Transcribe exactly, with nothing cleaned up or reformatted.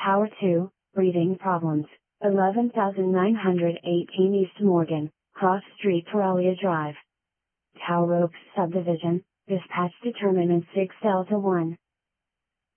Tower two, breathing problems, eleven thousand nine hundred eighteen East Morgan, Cross Street, Paralia Drive. Tower Oaks Subdivision, dispatch determinant six Delta one.